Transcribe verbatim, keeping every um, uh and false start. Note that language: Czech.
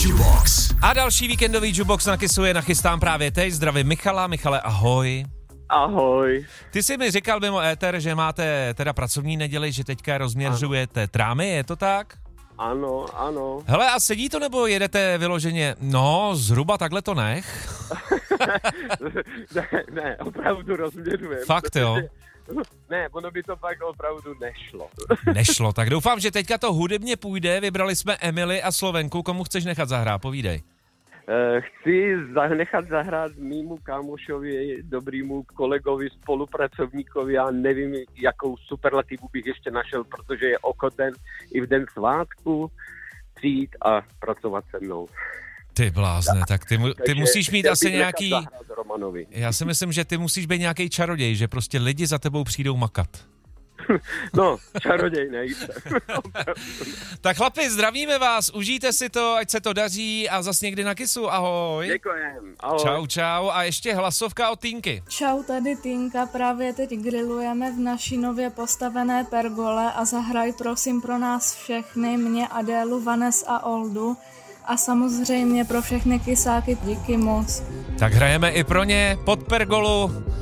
Jukebox. A další víkendový Jukebox na Kissu je nachystán právě teď. Zdravím Michala. Michale, ahoj. Ahoj. Ty jsi mi říkal mimo éter, že máte teda pracovní neděli, že teďka rozměřujete trámy, je to tak? Ano, ano. Hele, a sedí to, nebo jedete vyloženě, no, zhruba takhle to nech? ne, ne, opravdu rozměřujeme. Fakt, jo? Ne, ono by to pak opravdu nešlo. Nešlo, tak doufám, že teďka to hudebně půjde. Vybrali jsme Emily a Slovenku. Komu chceš nechat zahrát? Povídej. Chci nechat zahrát mýmu kámošovi, dobrýmu kolegovi, spolupracovníkovi, já nevím, jakou superlativu bych ještě našel, protože je ochoten i v den svátku přijít a pracovat se mnou. Ty blázne, tak ty, mu, ty Takže musíš mít asi nějaký... Romanovi. Já si myslím, že ty musíš být nějaký čaroděj, že prostě lidi za tebou přijdou makat. No, čaroděj nejsem. Tak chlapi, zdravíme vás, užijte si to, ať se to daří a zas někdy na Kissu, ahoj. Děkujem, ahoj. Čau, čau a ještě hlasovka od Týnky. Čau, tady Týnka, právě teď grillujeme v naší nově postavené pergole a zahraj prosím pro nás všechny, mě, Adélu, Vanes a Oldu a samozřejmě pro všechny kysáky díky moc. Tak hrajeme i pro ně pod pergolu.